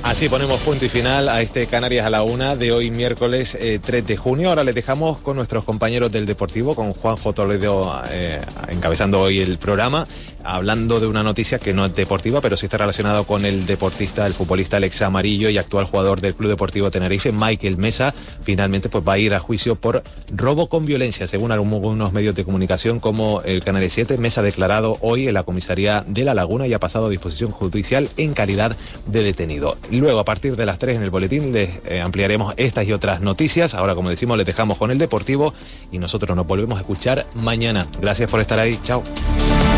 Así ponemos punto y final a este Canarias a la Una de hoy miércoles 3 de junio. Ahora les dejamos con nuestros compañeros del Deportivo, con Juanjo Toledo encabezando hoy el programa, hablando de una noticia que no es deportiva, pero sí está relacionado con el deportista, el futbolista Alex Amarillo y actual jugador del Club Deportivo Tenerife, Michael Mesa. Finalmente pues va a ir a juicio por robo con violencia, según algunos medios de comunicación como el Canal 7. Mesa ha declarado hoy en la comisaría de La Laguna y ha pasado a disposición judicial en calidad de detenido. Luego, a partir de las 3 en el boletín, les ampliaremos estas y otras noticias. Ahora, como decimos, les dejamos con el Deportivo y nosotros nos volvemos a escuchar mañana. Gracias por estar ahí. Chao.